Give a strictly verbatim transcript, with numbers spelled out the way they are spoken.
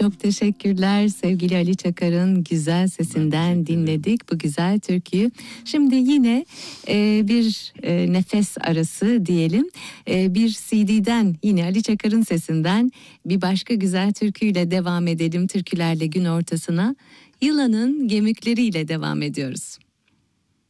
Çok teşekkürler sevgili Ali Çakar'ın güzel sesinden dinledik bu güzel türküyü. Şimdi yine e, bir e, nefes arası diyelim. E, bir C D'den yine Ali Çakar'ın sesinden bir başka güzel türküyle devam edelim. Türkülerle gün ortasına. Yılanın Gemikleri ile devam ediyoruz.